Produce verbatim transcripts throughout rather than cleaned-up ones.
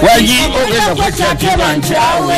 Waji ogenda kuchakira nchawe.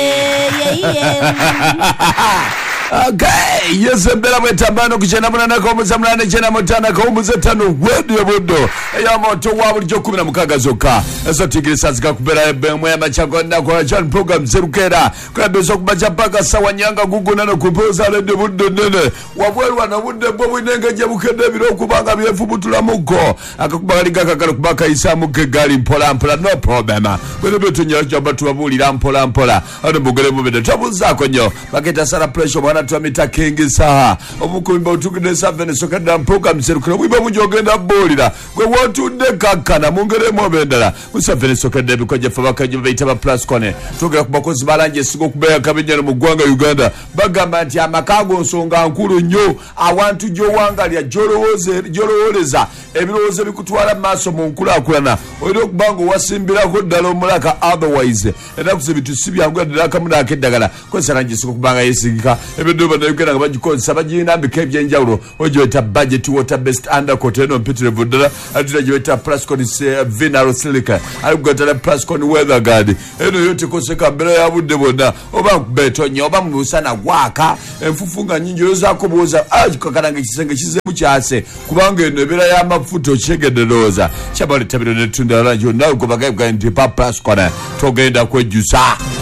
Okay, yes, bela mwetabano kuchena munana kwa muzamulane chena mutana kwa umuzetano wedu ya budo. Eya moto wabuli joku mina mukaga zoka. Eso tigiri sazika kubela ebe mwaya machako na kwa chan program zerukera. Kwa beso kumachapaka sawa nyanga gugu nana kupoza lede budo nene. Wabweru wana budo bobu inenge jabukede bilo kubanga biyefu butula muko. Akakubanga liga kakala kubaka isa muke gali mpola mpola, no problem. Kwene betu nyalacho batu wabuli la mpola mpola. Ano mugele mubede trabu zako nyo. Baketa sara pressure wana tuamita kengi saha omukumba utukide savene sokada program zerukira wiba mujogenda bolira gwe wotunde kakana mungere mobendala musavene sokada bikoje fabaka jumbe itaba plus kone tugera kubakozi balanje sigo kubeya kabinyana mu gwanga Uganda bagamba nti amakago nsonga nkulu nnyo awantu jo wangalya jolowoze jolowoleza ebirowoze bikutwala maso mu nkula akulana oyiro kubango wasimbirako ddala omulaka otherwise era kusebitu sibyangu ddala kamuna akeddagala kwesaranje sigo kubanga yesigika ebidoba na Uganda bajikonsa bajina mbikebye njawulo ojoeta budget water best under cotton pitire vodala atira joeta Plascon Vinaro Silica alugotala Plascon weather guard eno yote koseka mbere ya budde bona oba beto nyo oba musana gwaka enfufunga nyinjo yozako boza ajikokananga kisenge kizemu kyase kubanga eno ebera ya mafuto chegedderoza chabali tabiro netunda ranjo nawo gobagaibwa ndi pa Plascon togenda kwejusa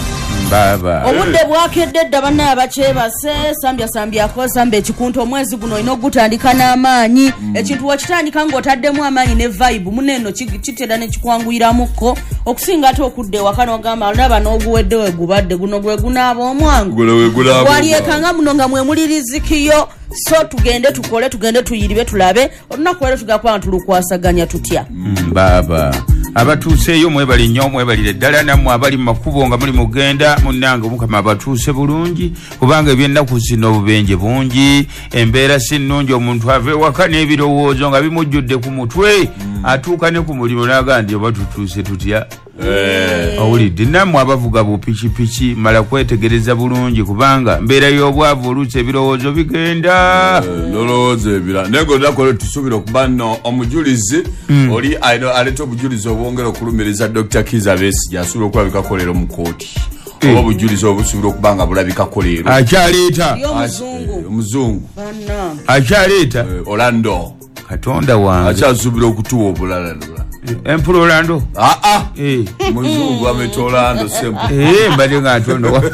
baba obudde bwakedde dabana abachebase sambya sambya ko sambe ekikunto omwezi guno ino gutandika n'amaanyi mm. ekintu wakitandika ng'otaddemu amaanyi ne vibe muneno kitera ne kikwanguyiramuko okusinga ate okudde wakano gamba ndaba n'oguwedde we gubadde guno gwe gunaaba omwangu waliekanga muno nga mwemulirizikiyo so tugende tukole tugende tuyiribe tulabe olunaku leero tugakwa ntulukwasaganya tutya mm, baba abatuuseeyo mwebali nnyo mwebalire ddala nammwe abali mu makubo nga muli mugenda munnange omukama abatuuse bulungi kubanga ebyennaku zino obubenje bungi embeera si nnungi omuntu ava ewaka n'ebirowoozo nga bimujjudde ku mutwe mm. atuuka ne ku mulimu n'aga ndi oba tutuuse tutya owulidde nammwe abavuga bupikipiki mala kwetegereza bulungi kubanga mbeera y'obwavu oluusi ebirowoozo bigenda nolowooza ebira naye ngaonakola tusuubira okuba nno omujulizi oli aleta obujulizi obwongera okulumiriza Doctor Kizza Besigye asuubira okulabikako leero mu kooti oba obujulizi obusuubira okuba nga bulabikako leero akyaleeta omuzungu akyaleeta Orlando katonda wange akyasuubira okutuwa obulala Emperor Orlando ah ah eh muzungu ameta Orlando sempo eh mbali nga atondo wange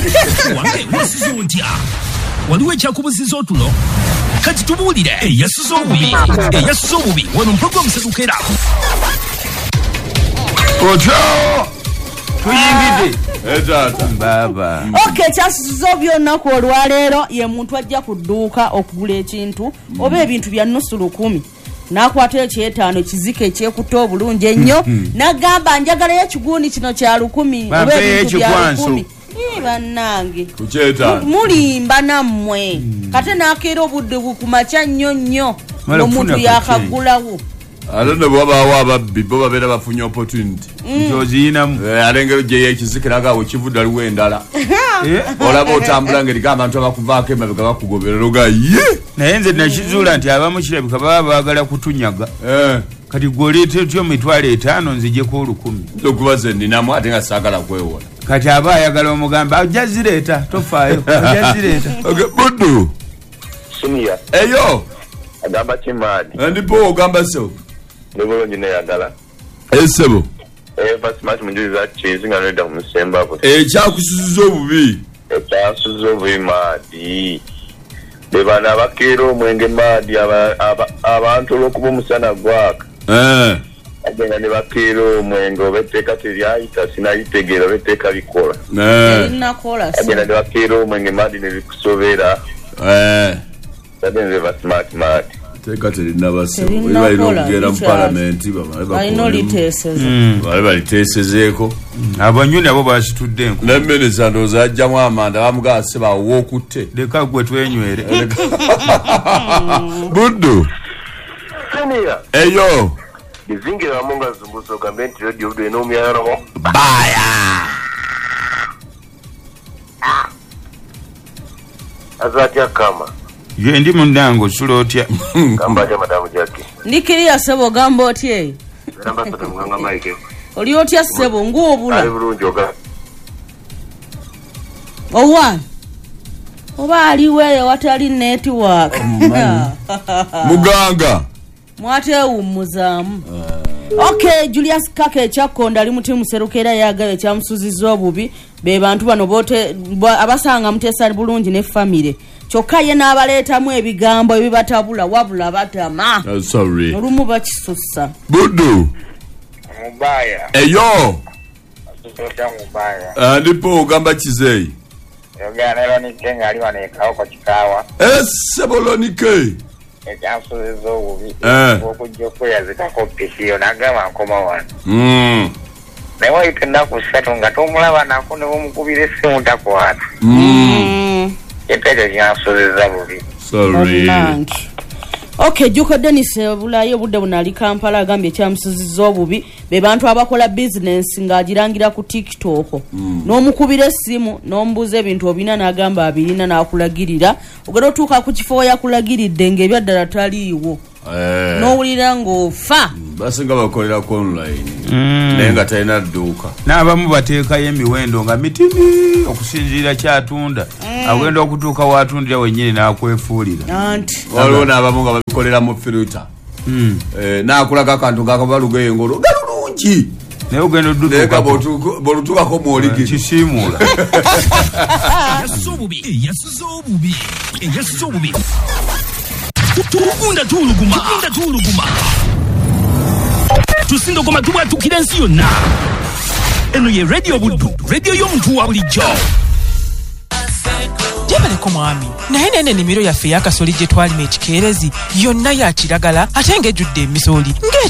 wesizo ntya waliwo ekyakubuziza otulo kati tubulire eyasuza obubi eyasuza obubi wano program sedukera otyo tuyingide etata baba okay kyasuza obyonako olwaleero ye muntu ajja kudduuka okugula ekintu oba ebintu bya nusu lukumi nakwata ekyetaano kizike ekyekuta obulungi ennyo nagamba njagala y'ekiguuni kino kya lukumi oba ebintu bya lukumi bannange mulimba nammwe kate nakeera obudde bukumakya nnyo nnyo omuntu yakagulawo ate ne bwabaawo ababbi bo babeera bafunye opportunity nkyoziyinamu alengero gye yekizike nagaawo kivudde aliwo endala olaba otambula ng'eriko abantu abakuvaako emabega bakugoberera oga ye naye nze nakizuula nti abamu kirabika baba baagala kutunyaga kati gweoleeta otyo emitwalo etaano nzijeko olukumi okubaze nninamu ate nga saagala kwewola kati aba ayagala omugamba ajja zireeta tofaayo ajja zireeta buddu Senior eyo agamba kimadi ndipo ogamba so nebulungi neyagala esebo basmati munjuliza kizinga neda kumusemba abo ekyakusuza obubi ekyasuza obubi madi bebana abakeera omwenge madi abantu olwokuba omusana gwaka agenda ne bakeera omwenge oba etteeka teryayita sinayitegeera oba etteeka likola agenda ne bakeera omwenge madi ne bikusobera adenze basmart madi teka terinabaso balina okugenda mu palamenti bali baliteesezeeko abanywi nabo basitudde enku neminisita ndowooza ajjamu amanda bamugase bawo okutte leka gwe twenywere buddu Senior eyo bizingira wamunga zumbuzo ogambe nti radio budde n'omuyaro baya azatya kama ye ndi mundango sulotya kamba ya madamu jaki nikiriya sebo gambo otye namba pata muganga Mike oli otya ssebo ng'obula ali bulungi oga owa oba aliwo eyo watali network muganga mwatewummuzaamu okay Julius Kaka ekyakonda ali muti museruka era yagaba ekyamusuzizza obubi be bantu bano bote abasanga mutesa bulungi ne family kyokka ye n'abaleetamu ebigambo ebibatabula wabula batama sorry olumu bakisussa buddu mubaya eyo tutya mubaya alipo ogamba kizeyi yoganero ni kenga ali wanekawo ko kikawa esebolonike ekyansuubiza obubi Eh. okujja okweyazikako pisiyo nagamba nkoma wano Mm. naye wayita ennaku ssatu nga tomulaba nako ne bamukubira essimu takwata Mm. ekyo ekyo kyansuubiza bubi sorry Bannange. Okay Juko Dennis bulayi obudde buno ali Kampala agambye ekyamusuzizza obubi be bantu abakola business ng'agirangira ku TikTok n'omukubira essimu n'ombuuza ebintu obina n'agamba abirina n'akulagirira ogenda otuuka ku kifo yakulagiridde ng'ebyaddala taliiwo eh n'owulira ng'ofa basinga bakolera ku online naye nga talina dduuka n'abamu bateekayo emiwendo nga mitini okusinziira kyatunda agenda okutuuka watundira wennyini n'akwefuulira anti waliwo n'abamu nga babikolera mu filter eh n'akulaga akantu ng'akabalugeyo ng'olo galulungi naye ogenda naye nga oddutuka bw'olutuukako mwoligi kisiimuula eyasuza obubi eyasuza obubi eyasuza obubi tugunda tuuluguma tugunda tuuluguma tusindogoma tubwatukira ensi yonna eno ye radio buddu radio y'omuntu wa bulijjo jebaleko mwami naye nene nimiro yaffe eyakasoli gye twalima ekikeerezi yonna ya kiragala ate ng'ejjudde emisooli